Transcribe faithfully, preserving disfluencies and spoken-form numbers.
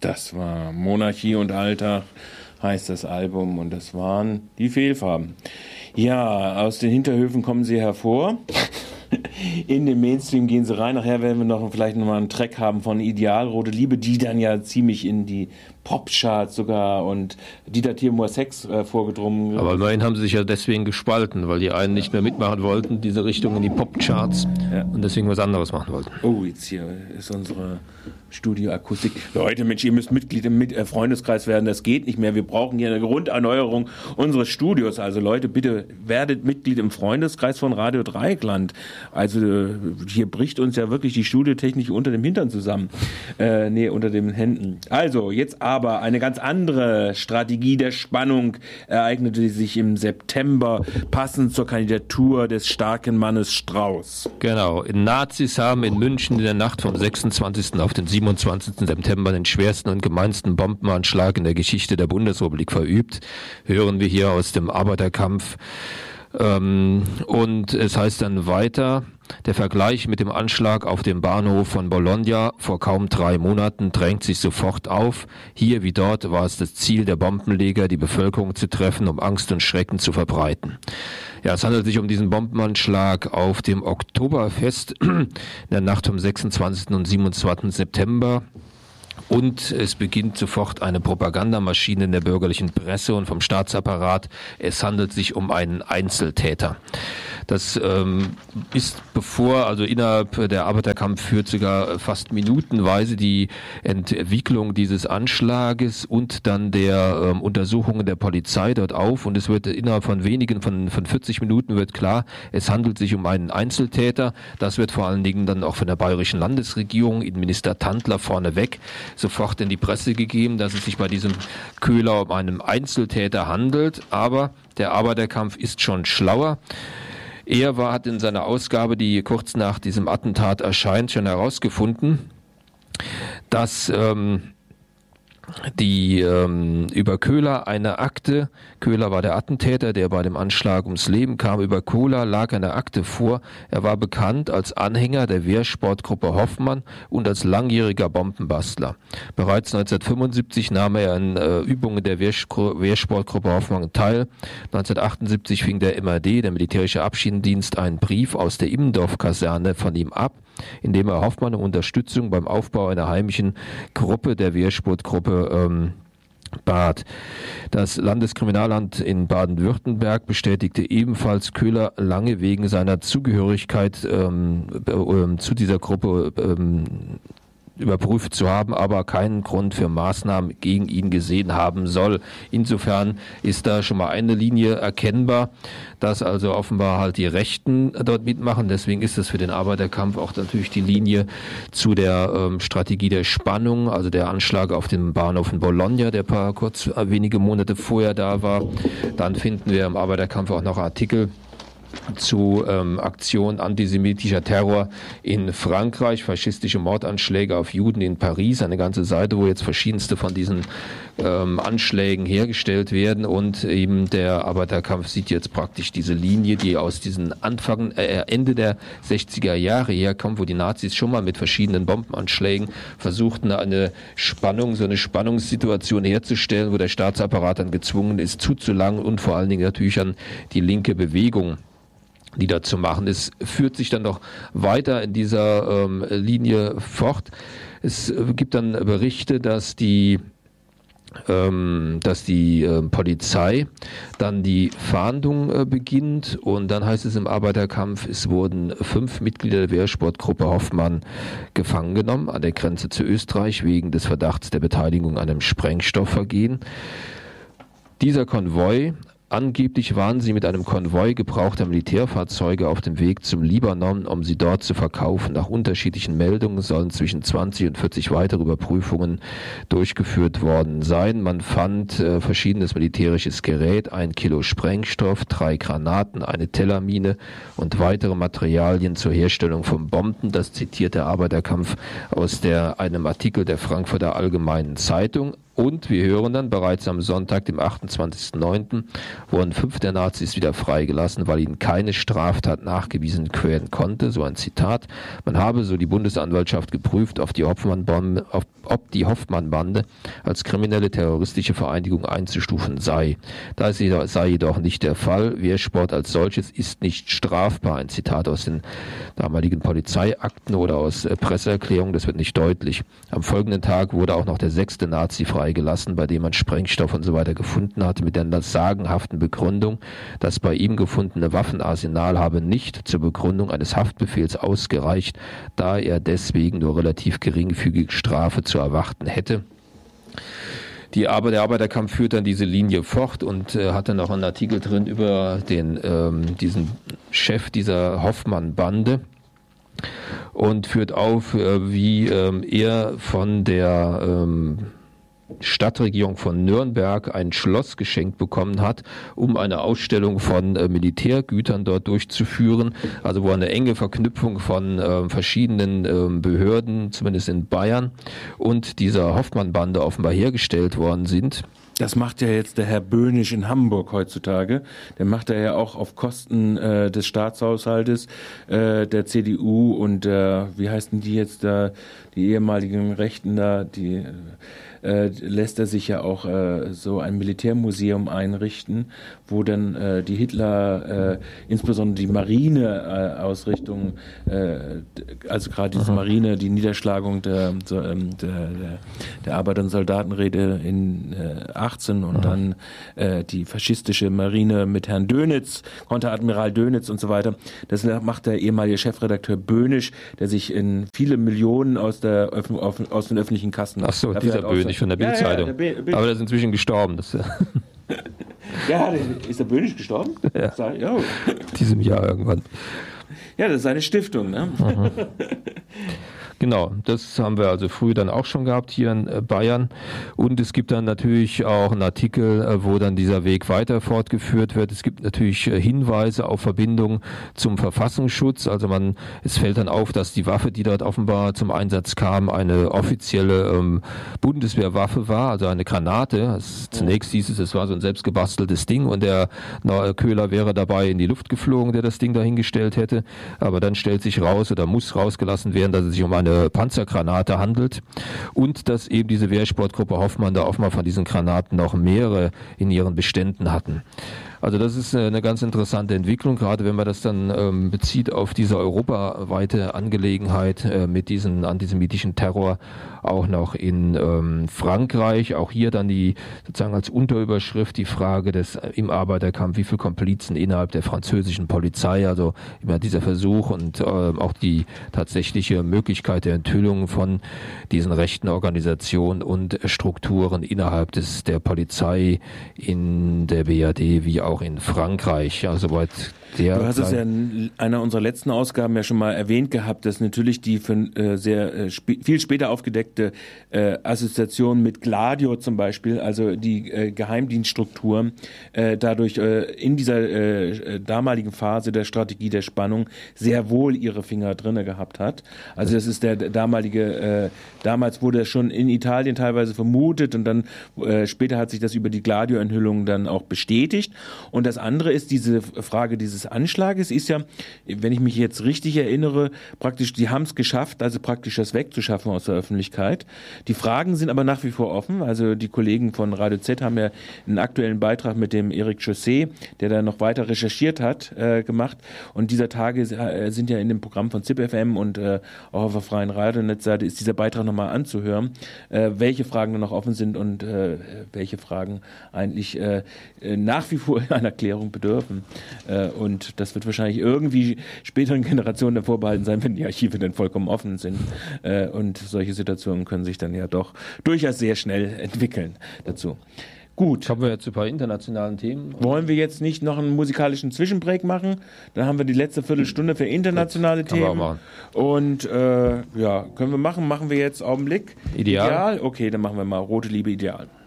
Das war Monarchie und Alltag, heißt das Album, und das waren die Fehlfarben. Ja, aus den Hinterhöfen kommen sie hervor. In den Mainstream gehen sie rein. Nachher werden wir noch vielleicht noch mal einen Track haben von Ideal, Rote Liebe, die dann ja ziemlich in die Popcharts sogar und Dieter Thiemower Sex äh, vorgedrungen. Aber immerhin haben sie sich ja deswegen gespalten, weil die einen nicht mehr mitmachen wollten, diese Richtung in die Popcharts, ja, und deswegen was anderes machen wollten. Oh, jetzt hier ist unsere Studioakustik. Leute, Mensch, ihr müsst Mitglied im Mit- äh, Freundeskreis werden, das geht nicht mehr. Wir brauchen hier eine Grunderneuerung unseres Studios. Also Leute, bitte werdet Mitglied im Freundeskreis von Radio Dreieckland. Also hier bricht uns ja wirklich die Studiotechnik unter dem Hintern zusammen. Äh, nee, unter den Händen. Also, jetzt aber eine ganz andere Strategie der Spannung ereignete sich im September, passend zur Kandidatur des starken Mannes Strauß. Genau. Nazis haben in München in der Nacht vom sechsundzwanzigsten auf den siebenundzwanzigsten September den schwersten und gemeinsten Bombenanschlag in der Geschichte der Bundesrepublik verübt. Hören wir hier aus dem Arbeiterkampf. Ähm, und es heißt dann weiter, der Vergleich mit dem Anschlag auf dem Bahnhof von Bologna vor kaum drei Monaten drängt sich sofort auf. Hier wie dort war es das Ziel der Bombenleger, die Bevölkerung zu treffen, um Angst und Schrecken zu verbreiten. Ja, es handelt sich um diesen Bombenanschlag auf dem Oktoberfest in der Nacht vom sechsundzwanzigsten und siebenundzwanzigsten September. Und es beginnt sofort eine Propagandamaschine in der bürgerlichen Presse und vom Staatsapparat. Es handelt sich um einen Einzeltäter. Das ähm, ist bevor, also innerhalb der Arbeiterkampf führt sogar fast minutenweise die Entwicklung dieses Anschlages und dann der ähm, Untersuchungen der Polizei dort auf, und es wird innerhalb von wenigen, von, von vierzig Minuten wird klar, es handelt sich um einen Einzeltäter. Das wird vor allen Dingen dann auch von der bayerischen Landesregierung, Innenminister Tandler vorneweg, sofort in die Presse gegeben, dass es sich bei diesem Köhler um einen Einzeltäter handelt. Aber der Arbeiterkampf ist schon schlauer. Er war, hat in seiner Ausgabe, die kurz nach diesem Attentat erscheint, schon herausgefunden, dass ähm, die ähm, über Köhler eine Akte, Köhler war der Attentäter, der bei dem Anschlag ums Leben kam, über Köhler lag eine Akte vor. Er war bekannt als Anhänger der Wehrsportgruppe Hoffmann und als langjähriger Bombenbastler. Bereits neunzehnhundertfünfundsiebzig nahm er an äh, Übungen der Wehrsportgruppe Hoffmann teil. neunzehnhundertachtundsiebzig fing der M A D, der militärische Abschiedsdienst, einen Brief aus der Immendorf-Kaserne von ihm ab, indem er Hoffmann um Unterstützung beim Aufbau einer heimischen Gruppe der Wehrsportgruppe ähm, bat. Das Landeskriminalamt in Baden-Württemberg bestätigte ebenfalls Köhler lange wegen seiner Zugehörigkeit ähm, äh, zu dieser Gruppe ähm, überprüft zu haben, aber keinen Grund für Maßnahmen gegen ihn gesehen haben soll. Insofern ist da schon mal eine Linie erkennbar, dass also offenbar halt die Rechten dort mitmachen. Deswegen ist das für den Arbeiterkampf auch natürlich die Linie zu der ähm, Strategie der Spannung, also der Anschlag auf dem Bahnhof in Bologna, der paar kurz äh, wenige Monate vorher da war. Dann finden wir im Arbeiterkampf auch noch Artikel zu ähm, Aktion antisemitischer Terror in Frankreich, faschistische Mordanschläge auf Juden in Paris, eine ganze Seite, wo jetzt verschiedenste von diesen ähm, Anschlägen hergestellt werden, und eben der Arbeiterkampf sieht jetzt praktisch diese Linie, die aus diesen Anfang, äh, Ende der sechziger Jahre herkommt, wo die Nazis schon mal mit verschiedenen Bombenanschlägen versuchten, eine Spannung, so eine Spannungssituation herzustellen, wo der Staatsapparat dann gezwungen ist, zuzulangen, und vor allen Dingen natürlich an die linke Bewegung, die dazu machen. Es führt sich dann noch weiter in dieser ähm, Linie fort. Es gibt dann Berichte, dass die ähm, dass die äh, Polizei dann die Fahndung äh, beginnt, und dann heißt es im Arbeiterkampf, es wurden fünf Mitglieder der Wehrsportgruppe Hoffmann gefangen genommen an der Grenze zu Österreich wegen des Verdachts der Beteiligung an einem Sprengstoffvergehen. Dieser Konvoi, angeblich waren sie mit einem Konvoi gebrauchter Militärfahrzeuge auf dem Weg zum Libanon, um sie dort zu verkaufen. Nach unterschiedlichen Meldungen sollen zwischen zwanzig und vierzig weitere Überprüfungen durchgeführt worden sein. Man fand äh, verschiedenes militärisches Gerät, ein Kilo Sprengstoff, drei Granaten, eine Tellermine und weitere Materialien zur Herstellung von Bomben. Das zitiert der Arbeiterkampf aus der, einem Artikel der Frankfurter Allgemeinen Zeitung. Und wir hören dann bereits am Sonntag, dem achtundzwanzigsten neunten wurden fünf der Nazis wieder freigelassen, weil ihnen keine Straftat nachgewiesen werden konnte. So ein Zitat. Man habe, so die Bundesanwaltschaft, geprüft, ob die Hoffmann-Bande, ob die Hoffmann-Bande als kriminelle terroristische Vereinigung einzustufen sei. Das sei jedoch nicht der Fall. Wehrsport als solches ist nicht strafbar. Ein Zitat aus den damaligen Polizeiakten oder aus Presseerklärungen, das wird nicht deutlich. Am folgenden Tag wurde auch noch der sechste Nazi freigelassen, bei dem man Sprengstoff und so weiter gefunden hatte, mit der sagenhaften Begründung, das bei ihm gefundene Waffenarsenal habe nicht zur Begründung eines Haftbefehls ausgereicht, da er deswegen nur relativ geringfügige Strafe zu erwarten hätte. Die Arbeit, der Arbeiterkampf führt dann diese Linie fort und äh, hat dann auch einen Artikel drin über den, ähm, diesen Chef dieser Hoffmann-Bande und führt auf, äh, wie ähm, er von der ähm, Stadtregierung von Nürnberg ein Schloss geschenkt bekommen hat, um eine Ausstellung von äh, Militärgütern dort durchzuführen, also wo eine enge Verknüpfung von äh, verschiedenen äh, Behörden, zumindest in Bayern, und dieser Hoffmann-Bande offenbar hergestellt worden sind. Das macht ja jetzt der Herr Böhnisch in Hamburg heutzutage. Der macht er ja auch auf Kosten äh, des Staatshaushaltes, äh, der C D U und äh, wie heißen die jetzt da, die ehemaligen Rechten da, die äh, lässt er sich ja auch äh, so ein Militärmuseum einrichten, wo dann äh, die Hitler, äh, insbesondere die Marine-Ausrichtung, äh, also gerade diese Marine, die Niederschlagung der, so, ähm, der, der, der Arbeiter- und Soldatenräte in äh, achtzehn und mhm. dann äh, die faschistische Marine mit Herrn Dönitz, Konteradmiral Dönitz und so weiter. Das macht der ehemalige Chefredakteur Böhnisch, der sich in viele Millionen aus der Öf- aus den öffentlichen Kassen... Ach so, dieser Böhnisch von der Bild-Zeitung. Ja, ja, der aber der ist inzwischen gestorben. Das ja, ist der Böhnisch gestorben? Ja. ja. Diesem Jahr irgendwann. Ja, das ist seine Stiftung, ne? Mhm. Genau, das haben wir also früh dann auch schon gehabt hier in Bayern. Und es gibt dann natürlich auch einen Artikel, wo dann dieser Weg weiter fortgeführt wird. Es gibt natürlich Hinweise auf Verbindungen zum Verfassungsschutz. Also man, es fällt dann auf, dass die Waffe, die dort offenbar zum Einsatz kam, eine offizielle ähm, Bundeswehrwaffe war, also eine Granate. Also zunächst hieß es, es war so ein selbstgebasteltes Ding und der na, Köhler wäre dabei in die Luft geflogen, der das Ding dahingestellt hätte. Aber dann stellt sich raus oder muss rausgelassen werden, dass es sich um eine Panzergranate handelt und dass eben diese Wehrsportgruppe Hoffmann da offenbar von diesen Granaten noch mehrere in ihren Beständen hatten. Also das ist eine ganz interessante Entwicklung, gerade wenn man das dann ähm, bezieht auf diese europaweite Angelegenheit äh, mit diesem antisemitischen Terror auch noch in ähm, Frankreich. Auch hier dann die sozusagen als Unterüberschrift die Frage des im Arbeiterkampf, wie viele Komplizen innerhalb der französischen Polizei, also immer dieser Versuch und äh, auch die tatsächliche Möglichkeit der Enthüllung von diesen rechten Organisationen und Strukturen innerhalb des der Polizei in der B R D wie auch auch in Frankreich, ja, soweit der. Du hast es ja in einer unserer letzten Ausgaben ja schon mal erwähnt gehabt, dass natürlich die für, äh, sehr äh, sp- viel später aufgedeckte äh, Assoziation mit Gladio zum Beispiel, also die äh, Geheimdienststruktur, äh, dadurch äh, in dieser äh, damaligen Phase der Strategie der Spannung sehr wohl ihre Finger drinne gehabt hat. Also das ist der, der damalige, äh, damals wurde es schon in Italien teilweise vermutet und dann äh, später hat sich das über die Gladio-Enthüllung dann auch bestätigt. Und das andere ist diese Frage dieses Anschlages, ist ja, wenn ich mich jetzt richtig erinnere, praktisch, die haben es geschafft, also praktisch das wegzuschaffen aus der Öffentlichkeit. Die Fragen sind aber nach wie vor offen. Also die Kollegen von Radio Z haben ja einen aktuellen Beitrag mit dem Eric Chausset, der da noch weiter recherchiert hat, äh, gemacht. Und dieser Tage äh, sind ja in dem Programm von Z I P F M und äh, auch auf der freien Radionetzseite ist dieser Beitrag nochmal anzuhören, äh, welche Fragen da noch offen sind und äh, welche Fragen eigentlich äh, nach wie vor einer Klärung bedürfen. Äh, und das wird wahrscheinlich irgendwie späteren Generationen dann vorbehalten sein, wenn die Archive dann vollkommen offen sind. Äh, und solche Situationen können sich dann ja doch durchaus sehr schnell entwickeln dazu. Gut. Kommen wir jetzt zu ein paar internationalen Themen. Wollen wir jetzt nicht noch einen musikalischen Zwischenbreak machen? Dann haben wir die letzte Viertelstunde für internationale Gut, Themen. Können wir auch machen. Und äh, ja, können wir machen. Machen wir jetzt Augenblick. Ideal. Ideal? Okay, dann machen wir mal Rote Liebe Ideal.